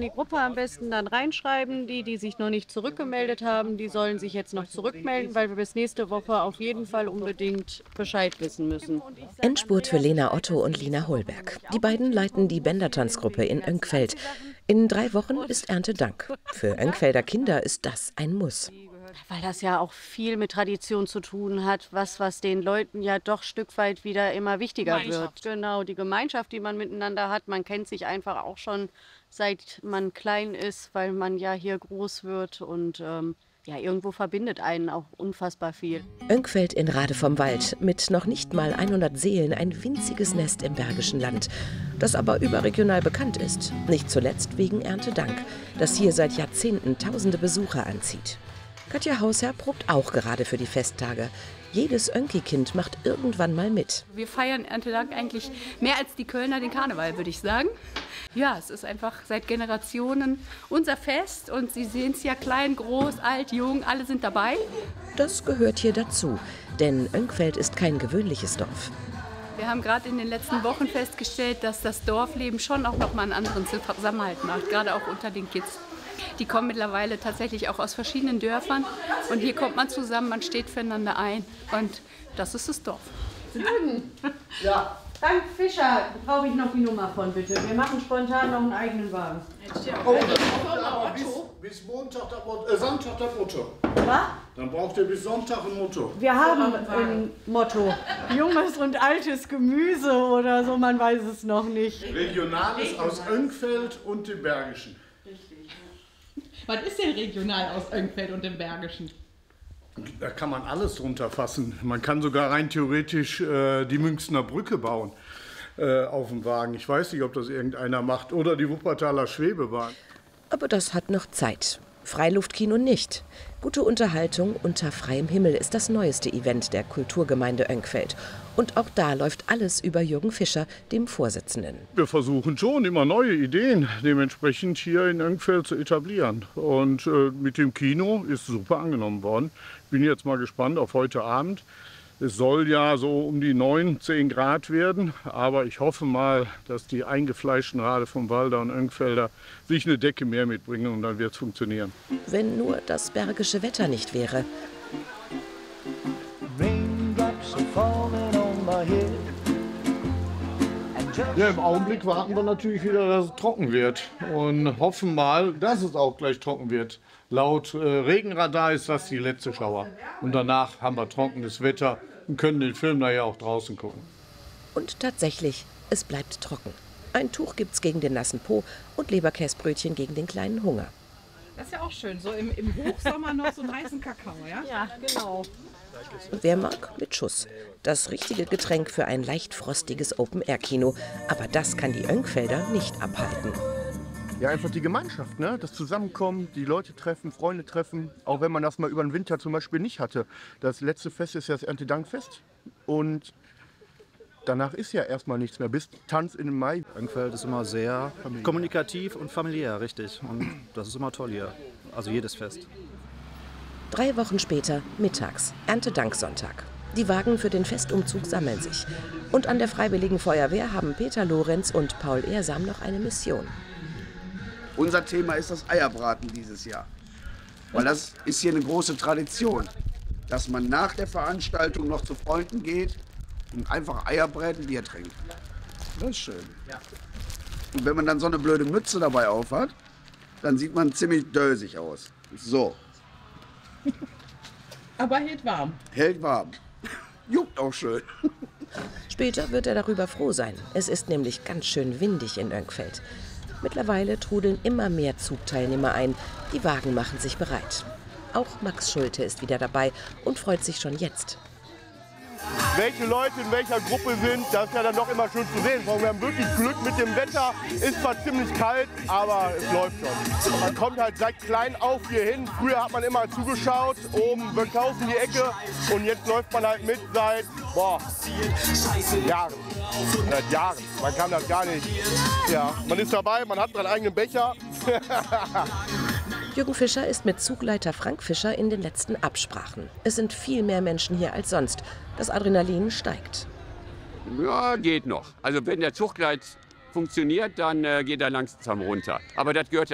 die Gruppe am besten dann reinschreiben. Die sich noch nicht zurückgemeldet haben, die sollen sich jetzt noch zurückmelden, weil wir bis nächste Woche auf jeden Fall unbedingt Bescheid wissen müssen. Endspurt für Lena Otto und Lina Holberg. Die beiden leiten die Bändertanzgruppe in Önkfeld. In 3 Wochen ist Erntedank. Für Önkfelder Kinder ist das ein Muss. Weil das ja auch viel mit Tradition zu tun hat, was den Leuten ja doch ein Stück weit wieder immer wichtiger wird. Genau, die Gemeinschaft, die man miteinander hat. Man kennt sich einfach auch schon, seit man klein ist, weil man ja hier groß wird. Und ja, irgendwo verbindet einen auch unfassbar viel. Önkfeld in Rade vom Wald, mit noch nicht mal 100 Seelen, ein winziges Nest im Bergischen Land, das aber überregional bekannt ist. Nicht zuletzt wegen Erntedank, das hier seit Jahrzehnten tausende Besucher anzieht. Katja Hausherr probt auch gerade für die Festtage. Jedes Önki-Kind macht irgendwann mal mit. Wir feiern Erntedank eigentlich mehr als die Kölner den Karneval, würde ich sagen. Ja, es ist einfach seit Generationen unser Fest und Sie sehen es ja, klein, groß, alt, jung, alle sind dabei. Das gehört hier dazu, denn Önkfeld ist kein gewöhnliches Dorf. Wir haben gerade in den letzten Wochen festgestellt, dass das Dorfleben schon auch noch mal einen anderen Zusammenhalt macht, gerade auch unter den Kids. Die kommen mittlerweile tatsächlich auch aus verschiedenen Dörfern und hier kommt man zusammen, man steht füreinander ein und das ist das Dorf. Ja. Frank Fischer, brauche ich noch die Nummer von, bitte. Wir machen spontan noch einen eigenen Wagen. Bis Montag, Sonntag das Motto. Was? Dann braucht ihr bis Sonntag ein Motto. Wir haben ein Motto. Junges und altes Gemüse oder so, man weiß es noch nicht. Regionales aus Önkfeld und dem Bergischen. Was ist denn regional aus Önkfeld und dem Bergischen? Da kann man alles drunter fassen. Man kann sogar rein theoretisch die Münchner Brücke bauen auf dem Wagen. Ich weiß nicht, ob das irgendeiner macht. Oder die Wuppertaler Schwebebahn. Aber das hat noch Zeit. Freiluftkino nicht. Gute Unterhaltung unter freiem Himmel ist das neueste Event der Kulturgemeinde Önkfeld. Und auch da läuft alles über Jürgen Fischer, dem Vorsitzenden. Wir versuchen schon immer neue Ideen dementsprechend hier in Önkfeld zu etablieren. Und mit dem Kino ist super angenommen worden. Ich bin jetzt mal gespannt auf heute Abend. Es soll ja so um die 9, 10 Grad werden, aber ich hoffe mal, dass die eingefleischten Rade vom Walder und Önkfelder sich eine Decke mehr mitbringen und dann wird es funktionieren. Wenn nur das bergische Wetter nicht wäre. Ja, im Augenblick warten wir natürlich wieder, dass es trocken wird und hoffen mal, dass es auch gleich trocken wird. Laut Regenradar ist das die letzte Schauer. Und danach haben wir trockenes Wetter und können den Film nachher auch draußen gucken. Und tatsächlich, es bleibt trocken. Ein Tuch gibt's gegen den nassen Po und Leberkäsbrötchen gegen den kleinen Hunger. Das ist ja auch schön, so im Hochsommer noch so einen heißen Kakao, ja? Ja, genau. Und wer mag, mit Schuss. Das richtige Getränk für ein leicht frostiges Open-Air-Kino. Aber das kann die Önkfelder nicht abhalten. Ja, einfach die Gemeinschaft, ne? Das Zusammenkommen, die Leute treffen, Freunde treffen. Auch wenn man das mal über den Winter zum Beispiel nicht hatte. Das letzte Fest ist ja das Erntedankfest. Und danach ist ja erstmal nichts mehr, bis Tanz in den Mai. Önkfeld ist immer sehr kommunikativ und familiär, richtig. Und das ist immer toll hier. Also jedes Fest. 3 Wochen später, mittags, Erntedanksonntag. Die Wagen für den Festumzug sammeln sich. Und an der Freiwilligen Feuerwehr haben Peter Lorenz und Paul Ehrsam noch eine Mission. Unser Thema ist das Eierbraten dieses Jahr. Weil das ist hier eine große Tradition, dass man nach der Veranstaltung noch zu Freunden geht und einfach Eier brät und Bier trinkt. Das ist schön. Und wenn man dann so eine blöde Mütze dabei aufhat, dann sieht man ziemlich dösig aus. So. Aber hält warm. Hält warm. Juckt auch schön. Später wird er darüber froh sein. Es ist nämlich ganz schön windig in Önkfeld. Mittlerweile trudeln immer mehr Zugteilnehmer ein. Die Wagen machen sich bereit. Auch Max Schulte ist wieder dabei und freut sich schon jetzt. Welche Leute in welcher Gruppe sind, das ist ja dann doch immer schön zu sehen. Wir haben wirklich Glück mit dem Wetter. Ist zwar ziemlich kalt, aber es läuft schon. Man kommt halt seit klein auf hier hin. Früher hat man immer zugeschaut, oben Böckhausen die Ecke. Und jetzt läuft man halt mit seit Jahren. Seit Jahren. Man kann das gar nicht. Ja, man ist dabei, man hat seinen eigenen Becher. Jürgen Fischer ist mit Zugleiter Frank Fischer in den letzten Absprachen. Es sind viel mehr Menschen hier als sonst. Das Adrenalin steigt. Ja, geht noch. Also wenn der Zug gleich funktioniert, dann geht er langsam runter. Aber das gehört